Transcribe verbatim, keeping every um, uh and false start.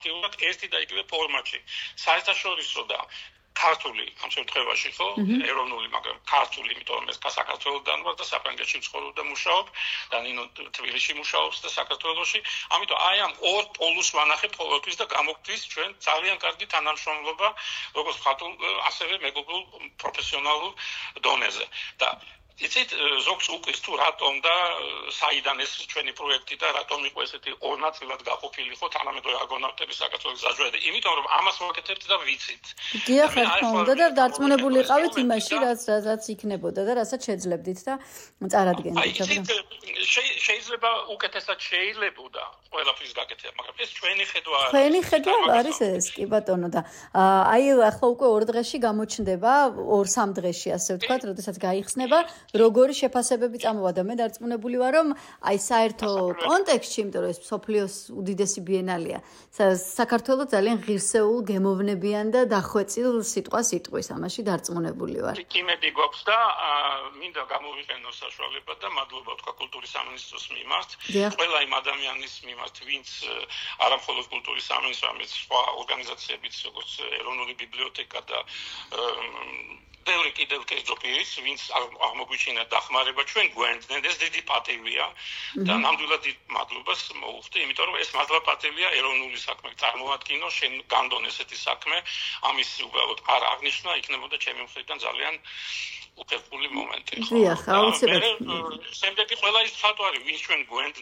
ერთი და იგივე ფორმატში. საერთაშორისო და ქართული ამ შემთხვევაში ხო ეროვნული, მაგრამ ქართული, იმიტომ რომ ეს საქართველოსდან ვარ და საფრანგეთში ვცხოვრობ და მუშაობ და ნინო თბილისში მუშაობს და საქართველოში. ამიტომ აი ამ ორ პოლუს ვანახებ ყოველთვის და გამოგვდის ჩვენ ძალიან კარგი თანამშრომლობა, როგორც ქართულ, ასევე მეგობრულ პროფესიონალურ დონეზე. და იცით ზოგს უკის თუ რატომ და საიდან ეს ჩვენი პროექტი და რატომ იყო ესეთი ორ ნაწილად გაყოფილი ხო თანამედროვე არგონავტების საქართველოს ზაჟვედი, იმიტომ რომ ამას ვაკეთებთ და ვიცით. დიახ, რა თქმა უნდა და დარწმუნებული იყავით იმაში, რაც რაც იქნებოდა და რასაც შეძლებდით და წარადგენდით. შეიძლება უკეთესად შეიძლებოდა ყველაფრის გაკეთება, მაგრამ ეს ჩვენი ხედვა არის. ჩვენი ხედვა არის ეს, კი ბატონო და აი ახლა უკვე ორ დღეში გამოჩნდება, ორ სამ დღეში ასე ვთქვათ, როდესაც გაიხსნება როგორი შეფასებები წამოვა და მე დარწმუნებული ვარ რომ აი საერთო კონტექსტში, იმიტომ რომ ეს მსოფლიოს უდიდესი ბიენალეა, საქართველოს ძალიან ღირსეულ, გემოვნებიან და დახვეწილ სიტყვას იტყვის, ამაში დარწმუნებული ვარ. იმედი გვაქვს და მინდა გამოვიყენო საშუალება და მადლობა თქვა კულტურის სამინისტროს მიმართ, ყველა იმ ადამიანის მიმართ, ვინც არა მხოლოდ კულტურის სამინისტრო, არამედ სხვა ორგანიზაციებიც, როგორც ეროვნული ბიბლიოთეკა და ბევრი კიდევ კერძოფირის, ვინც აღმოგვიჩინა დახმარება, ჩვენ გვენდნენ, ეს დიდი პატივია და ნამდვილად დიდ მადლობას მოუხდი, იმიტომ რომ ეს მადლობა პატივია ეროვნული საქმე წარმოადგინო, შენ განდონ ესეთი საქმე, ამის უბრალოდ არ აღნიშნა, იქნებოდა ჩემი მხრიდან ძალიან უხერხული მომენტი. დიახ, აუცილებლად. შემდეგი ყველა ის ხატვარი, ვინც ჩვენ გვენდ